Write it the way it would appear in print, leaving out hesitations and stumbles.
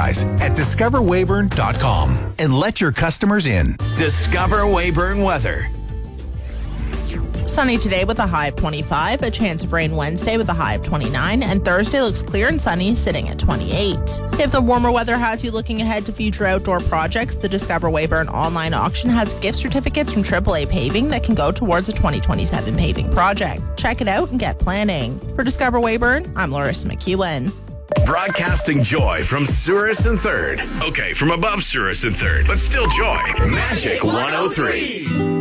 guys at discoverweyburn.com and let your customers in. Discover Weyburn weather. Sunny today with a high of 25, a chance of rain Wednesday with a high of 29, and Thursday looks clear and sunny, sitting at 28. If the warmer weather has you looking ahead to future outdoor projects, the Discover Weyburn online auction has gift certificates from AAA Paving that can go towards a 2027 paving project. Check it out and get planning. For Discover Weyburn, I'm Larissa McEwen. Broadcasting joy from Souris and 3rd. Okay, from above Souris and 3rd, but still joy. Magic 103.